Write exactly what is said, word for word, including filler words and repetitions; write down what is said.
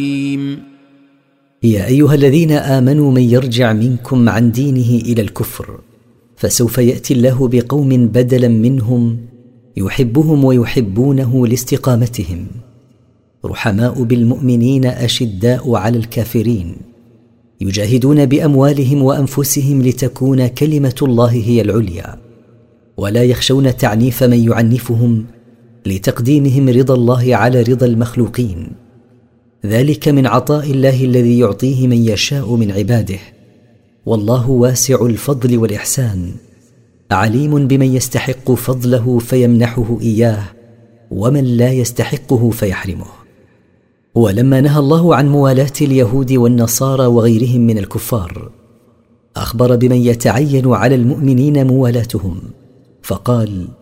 يا أيها الذين آمنوا من يرجع منكم عن دينه إلى الكفر فسوف يأتي الله بقوم بدلا منهم يحبهم ويحبونه لاستقامتهم رحماء بالمؤمنين أشداء على الكافرين يجاهدون بأموالهم وأنفسهم لتكون كلمة الله هي العليا ولا يخشون تعنيف من يعنفهم لتقديمهم رضا الله على رضا المخلوقين ذلك من عطاء الله الذي يعطيه من يشاء من عباده والله واسع الفضل والإحسان عليم بمن يستحق فضله فيمنحه إياه ومن لا يستحقه فيحرمه. ولما نهى الله عن موالاة اليهود والنصارى وغيرهم من الكفار أخبر بمن يتعين على المؤمنين موالاتهم فقال